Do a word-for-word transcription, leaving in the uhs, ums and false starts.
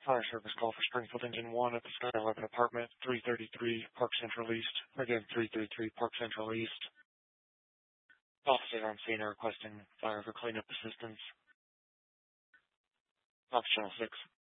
Fire service call for Springfield Engine one at the Sky eleven apartment, three thirty-three Park Central East. Again, three thirty-three Park Central East. Officers on scene are requesting fire for cleanup assistance. Officer Channel six.